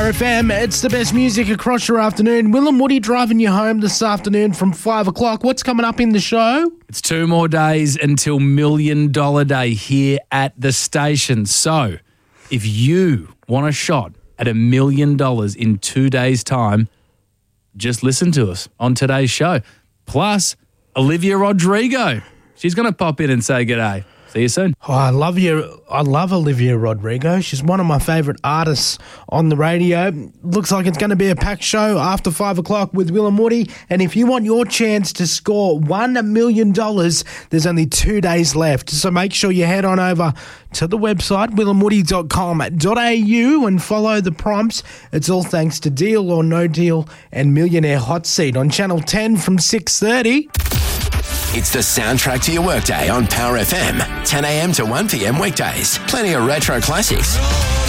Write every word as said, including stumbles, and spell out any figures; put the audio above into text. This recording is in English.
F M. It's the best music across your afternoon. Will and Woody driving you home this afternoon from five o'clock. What's coming up in the show? It's two more days until Million Dollar Day here at the station. So if you want a shot at a million dollars in two days' time, just listen to us on today's show. Plus, Olivia Rodrigo. She's going to pop in and say g'day. See you soon. Oh, I love you. I love Olivia Rodrigo. She's one of my favourite artists on the radio. Looks like it's going to be a packed show after five o'clock with Will and Woody. And if you want your chance to score one million dollars, there's only two days left. So make sure you head on over to the website, will and woody dot com dot a u, and follow the prompts. It's all thanks to Deal or No Deal and Millionaire Hot Seat on Channel ten from six thirty. It's the soundtrack to your workday on Power F M. ten a.m. to one p.m. weekdays. Plenty of retro classics.